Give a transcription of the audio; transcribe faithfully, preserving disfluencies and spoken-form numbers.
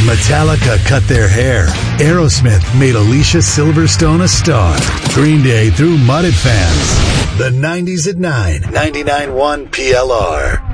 Metallica cut their hair. Aerosmith made Alicia Silverstone a star. Green Day threw mud at fans. The nineties at nine. ninety-nine point one P L R.